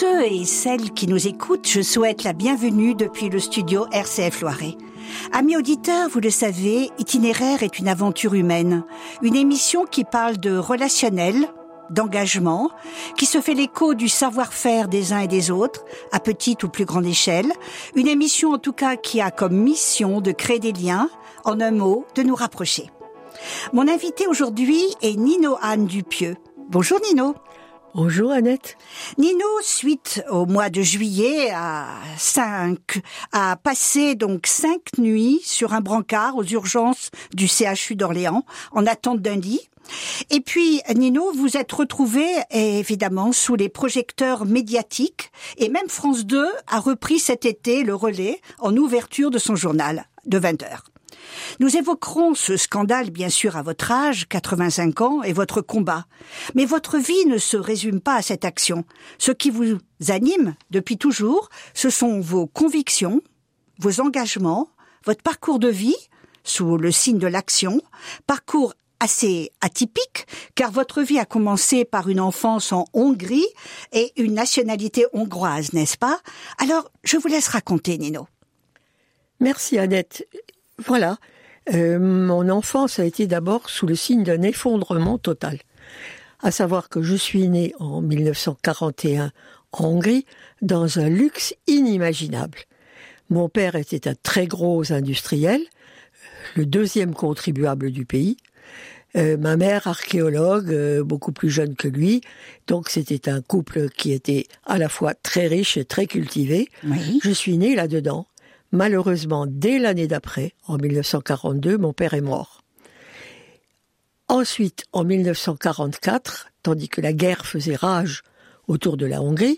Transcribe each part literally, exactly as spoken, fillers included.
ceux et celles qui nous écoutent, je souhaite la bienvenue depuis le studio R C F Loiret. Amis auditeurs, vous le savez, Itinéraire est une aventure humaine, une émission qui parle de relationnel, d'engagement, qui se fait l'écho du savoir-faire des uns et des autres, à petite ou plus grande échelle, une émission en tout cas qui a comme mission de créer des liens, en un mot, de nous rapprocher. Mon invité aujourd'hui est Nino Anne Dupieux. Bonjour Nino. Bonjour Annette. Nino, suite au mois de juillet, a cinq, a passé donc cinq nuits sur un brancard aux urgences du C H U d'Orléans, en attente d'un lit. Et puis, Nino, vous êtes retrouvé, évidemment, sous les projecteurs médiatiques, et même France deux a repris cet été le relais en ouverture de son journal de vingt heures. Nous évoquerons ce scandale, bien sûr, à votre âge, quatre-vingt-cinq ans, et votre combat. Mais votre vie ne se résume pas à cette action. Ce qui vous anime depuis toujours, ce sont vos convictions, vos engagements, votre parcours de vie, sous le signe de l'action, parcours assez atypique, car votre vie a commencé par une enfance en Hongrie et une nationalité hongroise, n'est-ce pas? Alors, je vous laisse raconter, Nino. Merci Annette. Voilà, euh, mon enfance a été d'abord sous le signe d'un effondrement total. À savoir que je suis née en dix-neuf cent quarante et un en Hongrie, dans un luxe inimaginable. Mon père était un très gros industriel, le deuxième contribuable du pays. Euh, ma mère, archéologue, euh, beaucoup plus jeune que lui. Donc c'était un couple qui était à la fois très riche et très cultivé. Oui. Je suis née là-dedans. Malheureusement, dès l'année d'après, en dix-neuf cent quarante-deux, mon père est mort. Ensuite, en dix-neuf cent quarante-quatre, tandis que la guerre faisait rage autour de la Hongrie,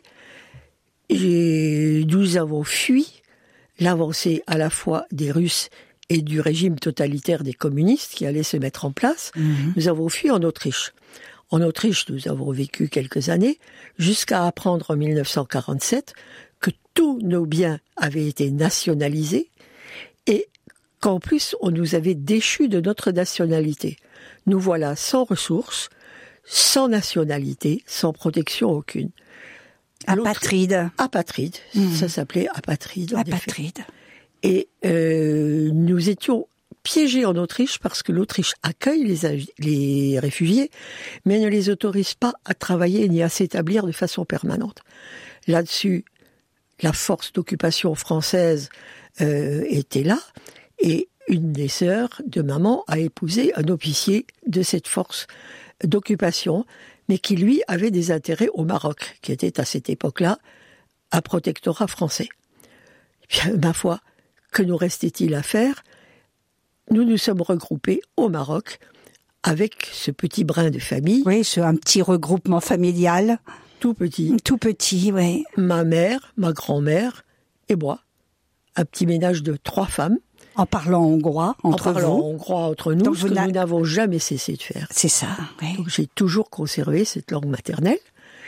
nous avons fui l'avancée à la fois des Russes et du régime totalitaire des communistes qui allait se mettre en place. Mmh. Nous avons fui en Autriche. En Autriche, nous avons vécu quelques années, jusqu'à apprendre en dix-neuf cent quarante-sept que tous nos biens avaient été nationalisés et qu'en plus, on nous avait déchus de notre nationalité. Nous voilà sans ressources, sans nationalité, sans protection aucune. Apatride. Apatride, mmh. Ça s'appelait apatride. Apatride. Et euh, nous étions piégés en Autriche parce que l'Autriche accueille les, les réfugiés, mais ne les autorise pas à travailler ni à s'établir de façon permanente. Là-dessus, la force d'occupation française euh, était là, et une des sœurs de maman a épousé un officier de cette force d'occupation, mais qui lui avait des intérêts au Maroc, qui était à cette époque-là un protectorat français. Et bien, ma foi, que nous restait-il à faire? Nous nous sommes regroupés au Maroc avec ce petit brin de famille. Oui, c'est un petit regroupement familial. Tout petit. Tout petit, oui. Ma mère, ma grand-mère et moi. Un petit ménage de trois femmes. En parlant hongrois entre vous. En parlant vous. hongrois entre nous, Donc ce que nous n'avons jamais cessé de faire. C'est ça, oui. Donc j'ai toujours conservé cette langue maternelle.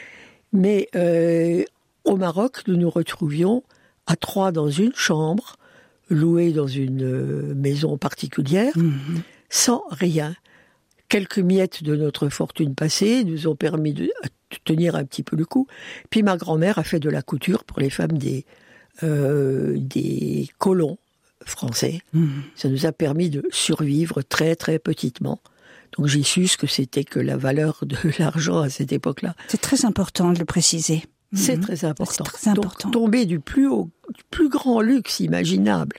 Mais euh, au Maroc, nous nous retrouvions à trois dans une chambre, louée dans une euh, maison particulière, mmh. sans rien. Quelques miettes de notre fortune passée nous ont permis de tenir un petit peu le coup. Puis ma grand-mère a fait de la couture pour les femmes des, euh, des colons français. Mmh. Ça nous a permis de survivre très très petitement. Donc j'ai su ce que c'était que la valeur de l'argent à cette époque-là. C'est très important de le préciser. C'est mmh. très important. C'est très important. Donc tomber du plus haut, du plus grand luxe imaginable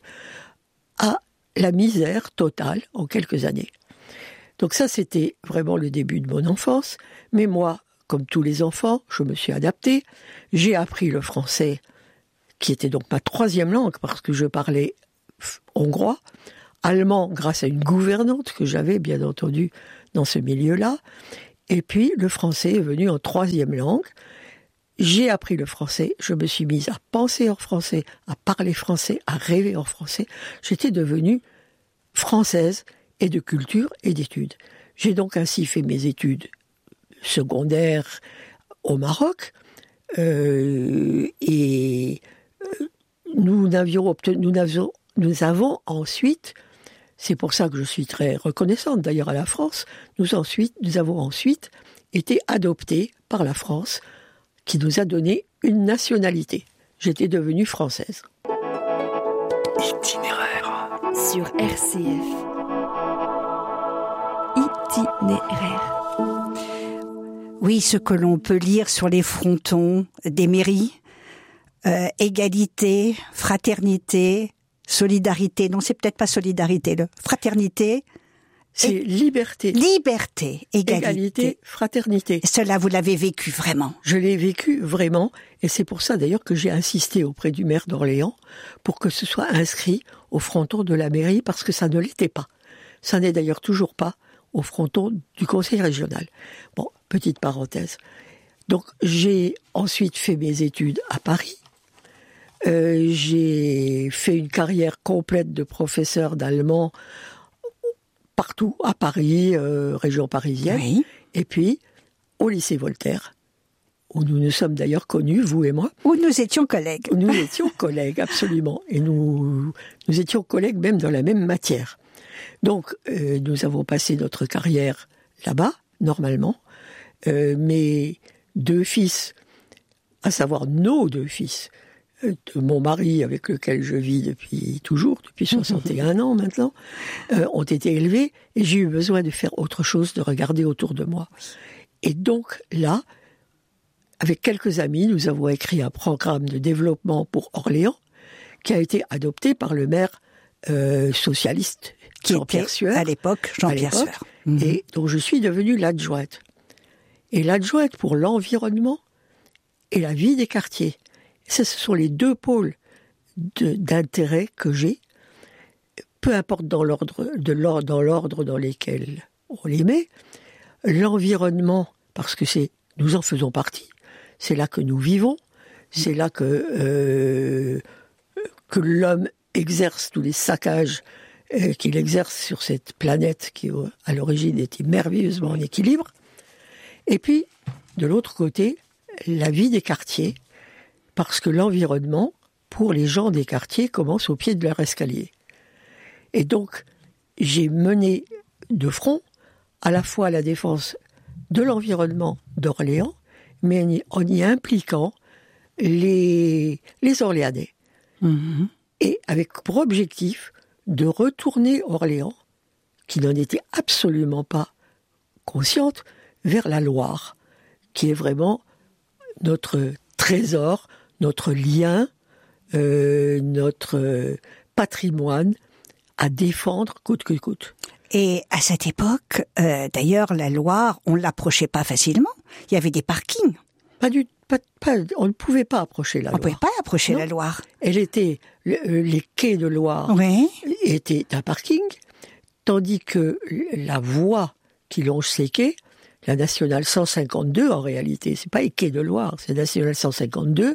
à la misère totale en quelques années. Donc ça, c'était vraiment le début de mon enfance. Mais moi, comme tous les enfants, je me suis adapté. J'ai appris le français, qui était donc ma troisième langue, parce que je parlais hongrois, allemand grâce à une gouvernante que j'avais, bien entendu, dans ce milieu-là. Et puis, le français est venu en troisième langue. J'ai appris le français, je me suis mise à penser en français, à parler français, à rêver en français. J'étais devenue française, et de culture et d'études. J'ai donc ainsi fait mes études secondaires au Maroc, euh, et nous, n'avions obtenu, nous, n'avions, nous avons ensuite, c'est pour ça que je suis très reconnaissante d'ailleurs à la France, nous, ensuite, nous avons ensuite été adoptés par la France, qui nous a donné une nationalité. J'étais devenue française. Itinéraire sur R C F. Itinéraire. Oui, ce que l'on peut lire sur les frontons des mairies, euh, égalité, fraternité, solidarité. Non, c'est peut-être pas solidarité, le fraternité. C'est et... liberté. Liberté, égalité. Égalité, fraternité. Cela, vous l'avez vécu vraiment. Je l'ai vécu vraiment, et c'est pour ça d'ailleurs que j'ai insisté auprès du maire d'Orléans pour que ce soit inscrit au fronton de la mairie, parce que ça ne l'était pas. Ça n'est d'ailleurs toujours pas au fronton du conseil régional. Bon, petite parenthèse. Donc, j'ai ensuite fait mes études à Paris. Euh, j'ai fait une carrière complète de professeur d'allemand partout, à Paris, euh, région parisienne. Oui. Et puis, au lycée Voltaire, où nous nous sommes d'ailleurs connus, vous et moi. Où nous étions collègues. Où nous étions collègues, absolument. Et nous, nous étions collègues même dans la même matière. Donc, euh, nous avons passé notre carrière là-bas, normalement. Euh, mes deux fils, à savoir nos deux fils, euh, de mon mari avec lequel je vis depuis toujours, depuis soixante et un ans maintenant, euh, ont été élevés, et j'ai eu besoin de faire autre chose, de regarder autour de moi. Et donc, là, avec quelques amis, nous avons écrit un programme de développement pour Orléans, qui a été adopté par le maire euh, socialiste, qui Jean-Pierre était Sueur, à l'époque Jean-Pierre Sueur. Mmh. Et donc je suis devenue l'adjointe. Et l'adjointe pour l'environnement et la vie des quartiers. Ça, ce sont les deux pôles de, d'intérêt que j'ai, peu importe dans l'ordre, de l'ordre, dans l'ordre dans lesquels on les met. L'environnement, parce que c'est, nous en faisons partie, c'est là que nous vivons, c'est là que, euh, que l'homme exerce tous les saccages euh, qu'il exerce sur cette planète qui, à l'origine, était merveilleusement en équilibre. Et puis, de l'autre côté, la vie des quartiers, parce que l'environnement, pour les gens des quartiers, commence au pied de leur escalier. Et donc, j'ai mené de front à la fois la défense de l'environnement d'Orléans, mais en y impliquant les, les Orléanais. Mmh. Et avec pour objectif de retourner Orléans, qui n'en était absolument pas consciente, vers la Loire, qui est vraiment notre trésor, notre lien, euh, notre patrimoine à défendre coûte que coûte. Et à cette époque, euh, d'ailleurs, la Loire, on ne l'approchait pas facilement. Il y avait des parkings. Pas du, pas, pas, on ne pouvait pas approcher la on Loire. On ne pouvait pas approcher non. la Loire. Elle était, le, les quais de Loire oui. étaient un parking, tandis que la voie qui longe ces quais, la nationale cent cinquante-deux en réalité, c'est pas les quais de Loire, c'est la nationale cent cinquante-deux,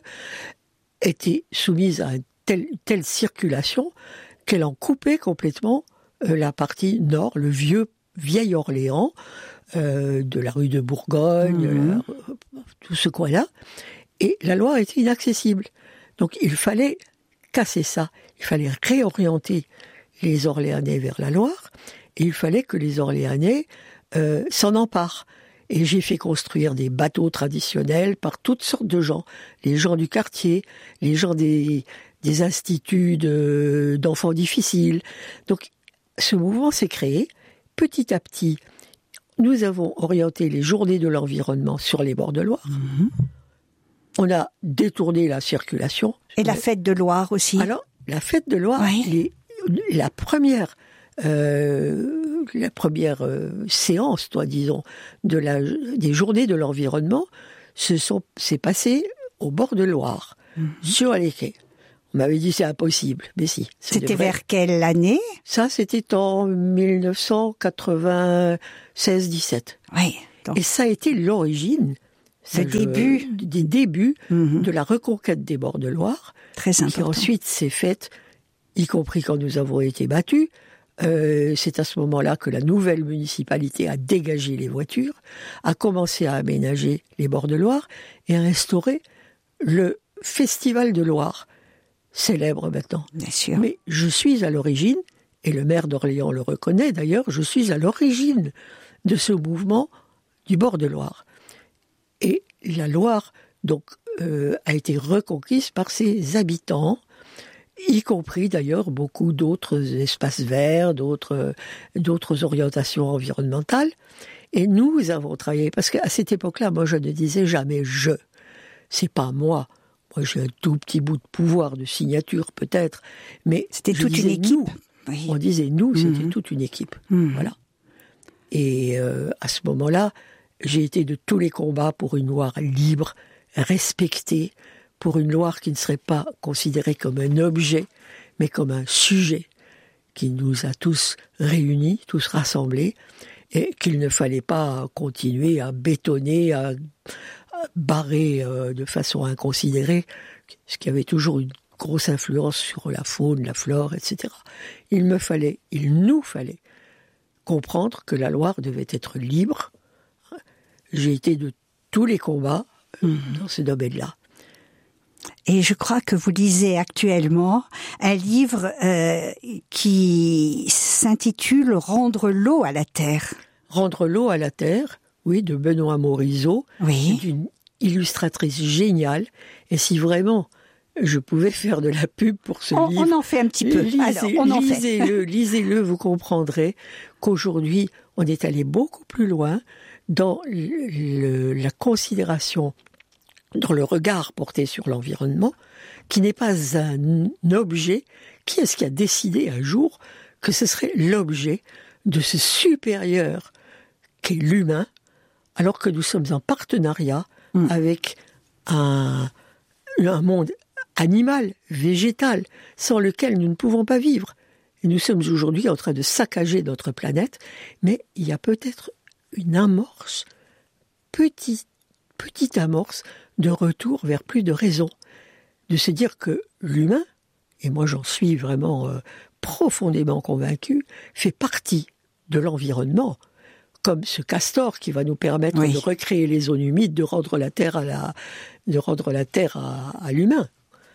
était soumise à une telle, telle circulation qu'elle en coupait complètement euh, la partie nord, le vieux vieil Orléans, euh, de la rue de Bourgogne, mmh. la, tout ce coin-là, et la Loire était inaccessible. Donc il fallait casser ça, il fallait réorienter les Orléanais vers la Loire, et il fallait que les Orléanais euh, s'en emparent. Et j'ai fait construire des bateaux traditionnels par toutes sortes de gens. Les gens du quartier, les gens des, des instituts de, d'enfants difficiles. Donc, ce mouvement s'est créé. Petit à petit, nous avons orienté les journées de l'environnement sur les bords de Loire. Mmh. On a détourné la circulation. Et la fête de Loire aussi. Alors, la fête de Loire, oui. les, la première... Euh, la première euh, séance, toi, disons, de la, des journées de l'environnement, se sont, s'est passée au bord de Loire, mmh. sur les quais. On m'avait dit c'est impossible, mais si. C'était devrait... vers quelle année ? Ça, c'était en dix-neuf cent quatre-vingt-seize dix-sept. Oui. Donc... Et ça a été l'origine, le début, je, des débuts mmh. de la reconquête des bords de Loire, très important. Qui ensuite s'est faite, y compris quand nous avons été battus. Euh, c'est à ce moment-là que la nouvelle municipalité a dégagé les voitures, a commencé à aménager les bords de Loire et a instauré le Festival de Loire, célèbre maintenant. Bien sûr. Mais je suis à l'origine, et le maire d'Orléans le reconnaît d'ailleurs, je suis à l'origine de ce mouvement du bord de Loire. Et la Loire donc euh, a été reconquise par ses habitants, y compris d'ailleurs beaucoup d'autres espaces verts, d'autres, d'autres orientations environnementales. Et nous avons travaillé, parce qu'à cette époque-là, moi je ne disais jamais « je ». C'est pas moi. Moi j'ai un tout petit bout de pouvoir de signature peut-être, mais c'était toute une équipe. Nous. Oui. On disait « nous », c'était mmh. toute une équipe. Mmh. Voilà. Et euh, à ce moment-là, j'ai été de tous les combats pour une Loire libre, respectée, pour une Loire qui ne serait pas considérée comme un objet, mais comme un sujet qui nous a tous réunis, tous rassemblés, et qu'il ne fallait pas continuer à bétonner, à, à barrer euh, de façon inconsidérée, ce qui avait toujours une grosse influence sur la faune, la flore, et cetera. Il me fallait, il nous fallait comprendre que la Loire devait être libre. J'ai été de tous les combats mmh. dans ce domaine-là. Et je crois que vous lisez actuellement un livre euh, qui s'intitule « Rendre l'eau à la terre ». Rendre l'eau à la terre, oui, de Benoît Morisot. Oui. C'est une illustratrice géniale. Et si vraiment je pouvais faire de la pub pour ce on, livre... On en fait un petit peu. Lisez, Alors, on en lisez-le, fait. lisez-le, vous comprendrez qu'aujourd'hui, on est allé beaucoup plus loin dans le, le, la considération, dans le regard porté sur l'environnement, qui n'est pas un objet. Qui est-ce qui a décidé un jour que ce serait l'objet de ce supérieur qu'est l'humain, alors que nous sommes en partenariat mmh. avec un, un monde animal, végétal, sans lequel nous ne pouvons pas vivre. Et nous sommes aujourd'hui en train de saccager notre planète, mais il y a peut-être une amorce, petite, petite amorce de retour vers plus de raison, de se dire que l'humain, et moi j'en suis vraiment euh, profondément convaincu, fait partie de l'environnement, comme ce castor qui va nous permettre oui. de recréer les zones humides, de rendre la terre à, la, de rendre la terre à, à l'humain.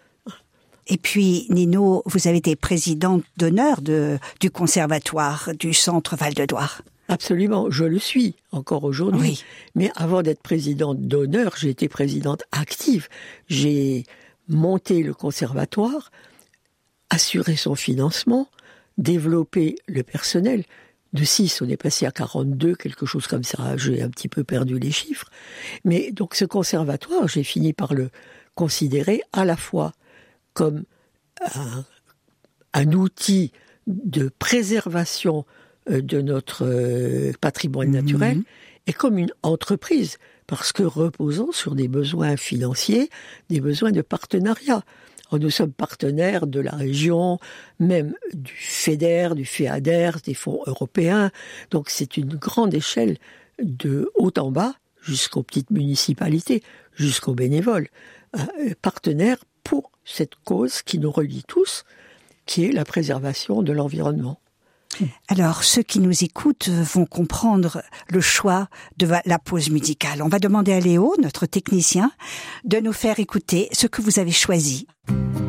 Et puis, Nino, vous avez été présidente d'honneur de, du conservatoire du Centre Val-de-Loire. Absolument, je le suis encore aujourd'hui. Oui. Mais avant d'être présidente d'honneur, j'ai été présidente active. J'ai monté le conservatoire, assuré son financement, développé le personnel. De six, on est passé à quarante-deux, quelque chose comme ça. J'ai un petit peu perdu les chiffres. Mais donc ce conservatoire, j'ai fini par le considérer à la fois comme un, un outil de préservation de notre patrimoine naturel mmh. et comme une entreprise, parce que reposant sur des besoins financiers, des besoins de partenariat. Alors nous sommes partenaires de la région, même du FEDER, du FEADER, des fonds européens. Donc c'est une grande échelle de haut en bas, jusqu'aux petites municipalités, jusqu'aux bénévoles, euh, partenaires pour cette cause qui nous relie tous, qui est la préservation de l'environnement. Alors, ceux qui nous écoutent vont comprendre le choix de la pause musicale. On va demander à Léo, notre technicien, de nous faire écouter ce que vous avez choisi.